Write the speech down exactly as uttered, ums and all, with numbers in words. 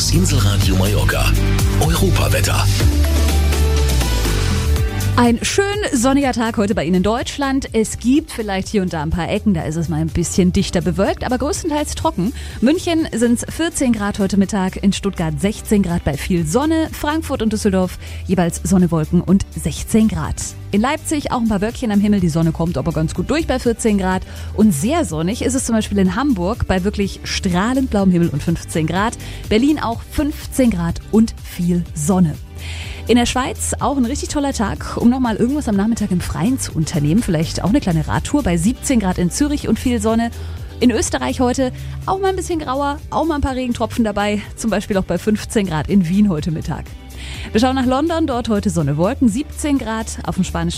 Das Inselradio Mallorca. Europawetter. Ein schön sonniger Tag heute bei Ihnen in Deutschland. Es gibt vielleicht hier und da ein paar Ecken, da ist es mal ein bisschen dichter bewölkt, aber größtenteils trocken. München sind es vierzehn Grad heute Mittag, in Stuttgart sechzehn Grad bei viel Sonne, Frankfurt und Düsseldorf jeweils Sonne, Wolken und sechzehn Grad. In Leipzig auch ein paar Wölkchen am Himmel, die Sonne kommt aber ganz gut durch bei vierzehn Grad. Und sehr sonnig ist es zum Beispiel in Hamburg bei wirklich strahlend blauem Himmel und fünfzehn Grad. Berlin auch fünfzehn Grad und viel Sonne. In der Schweiz auch ein richtig toller Tag, um nochmal irgendwas am Nachmittag im Freien zu unternehmen. Vielleicht auch eine kleine Radtour bei siebzehn Grad in Zürich und viel Sonne. In Österreich heute auch mal ein bisschen grauer, auch mal ein paar Regentropfen dabei. Zum Beispiel auch bei fünfzehn Grad in Wien heute Mittag. Wir schauen nach London, dort heute Sonne, Wolken, siebzehn Grad auf dem spanischen